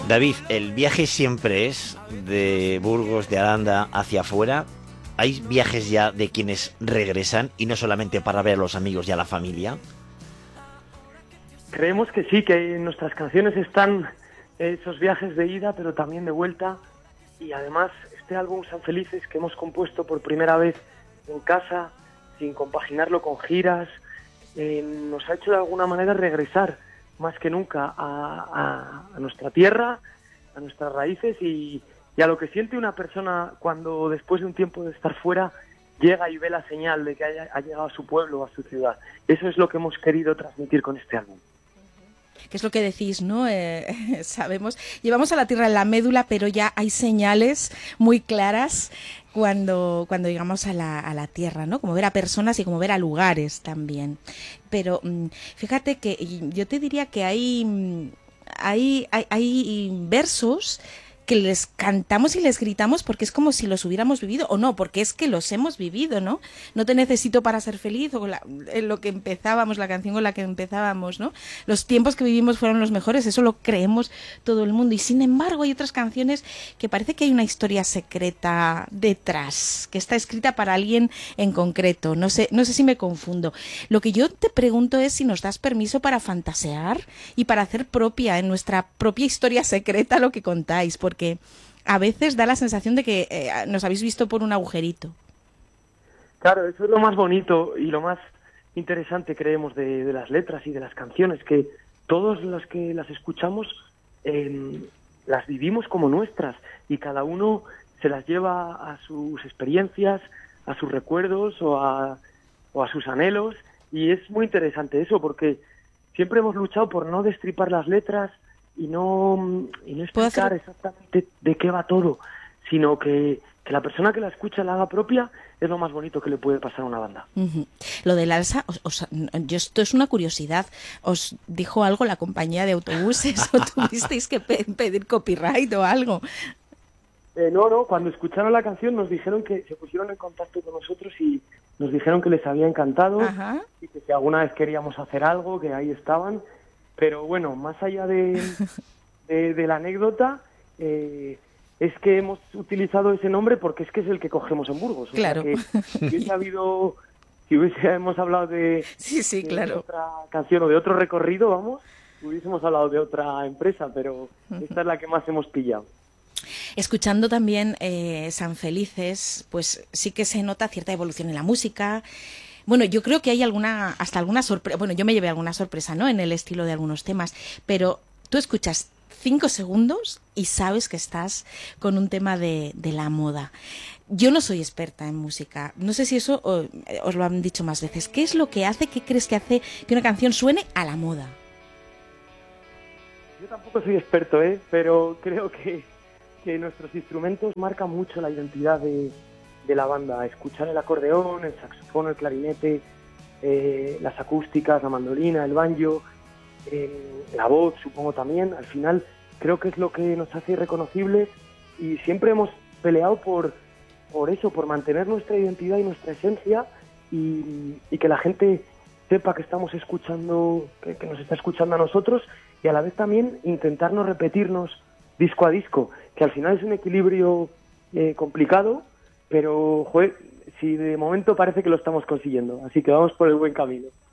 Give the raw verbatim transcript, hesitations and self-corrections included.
David, el viaje siempre es de Burgos, de Aranda hacia afuera. ¿Hay viajes ya de quienes regresan y no solamente para ver a los amigos y a la familia? Creemos que sí, que en nuestras canciones están esos viajes de ida, pero también de vuelta. Y además, este álbum San Felices, que hemos compuesto por primera vez en casa, sin compaginarlo con giras, eh, nos ha hecho de alguna manera regresar más que nunca a, a, a nuestra tierra, a nuestras raíces y, y a lo que siente una persona cuando después de un tiempo de estar fuera llega y ve la señal de que haya, ha llegado a su pueblo o a su ciudad. Eso es lo que hemos querido transmitir con este álbum. Que es lo que decís, ¿no? Eh, sabemos, llevamos a la tierra en la médula, pero ya hay señales muy claras cuando, cuando llegamos a la, a la tierra, ¿no? Como ver a personas y como ver a lugares también. Pero fíjate que yo te diría que hay, hay, hay, hay versos que les cantamos y les gritamos porque es como si los hubiéramos vivido, o no, porque es que los hemos vivido, ¿no? No te necesito para ser feliz, o la, en lo que empezábamos, la canción con la que empezábamos, ¿no? Los tiempos que vivimos fueron los mejores, eso lo creemos todo el mundo, y sin embargo hay otras canciones que parece que hay una historia secreta detrás, que está escrita para alguien en concreto, no sé, no sé si me confundo. Lo que yo te pregunto es si nos das permiso para fantasear y para hacer propia, en nuestra propia historia secreta, lo que contáis, porque porque a veces da la sensación de que eh, nos habéis visto por un agujerito. Claro, eso es lo más bonito y lo más interesante, creemos, de, de las letras y de las canciones, que todos los que las escuchamos eh, las vivimos como nuestras y cada uno se las lleva a sus experiencias, a sus recuerdos o a, o a sus anhelos, y es muy interesante eso porque siempre hemos luchado por no destripar las letras y no, y no explicar hacer... exactamente de qué va todo, sino que, que la persona que la escucha la haga propia es lo más bonito que le puede pasar a una banda. Uh-huh. Lo del alza, os, os, yo, esto es una curiosidad, ¿os dijo algo la compañía de autobuses o tuvisteis que pe- pedir copyright o algo? Eh, no, no, cuando escucharon la canción nos dijeron que se pusieron en contacto con nosotros y nos dijeron que les había encantado. Ajá. Y que si alguna vez queríamos hacer algo, que ahí estaban. Pero bueno, más allá de, de, de la anécdota, eh, es que hemos utilizado ese nombre porque es que es el que cogemos en Burgos. O claro. sea que si hubiese habido, si hubiésemos hablado de, sí, sí, de claro. otra canción o de otro recorrido, vamos, hubiésemos hablado de otra empresa, pero esta es la que más hemos pillado. Escuchando también eh, San Felices, pues sí que se nota cierta evolución en la música. Bueno, yo creo que hay alguna, hasta alguna sorpresa, bueno, yo me llevé alguna sorpresa, ¿no?, en el estilo de algunos temas, pero tú escuchas cinco segundos y sabes que estás con un tema de, de la moda. Yo no soy experta en música, no sé si eso o, os lo han dicho más veces. ¿Qué es lo que hace, qué crees que hace que una canción suene a la moda? Yo tampoco soy experto, ¿eh?, pero creo que, que nuestros instrumentos marcan mucho la identidad de... de la banda. Escuchar el acordeón, el saxofón, el clarinete, eh, las acústicas, la mandolina, el banjo, eh, la voz, supongo también. Al final creo que es lo que nos hace irreconocibles y siempre hemos peleado por, por eso, por mantener nuestra identidad y nuestra esencia y, y que la gente sepa que estamos escuchando, que, que nos está escuchando a nosotros y a la vez también intentar no repetirnos disco a disco, que al final es un equilibrio eh, complicado. Pero, joder, si de momento parece que lo estamos consiguiendo, así que vamos por el buen camino.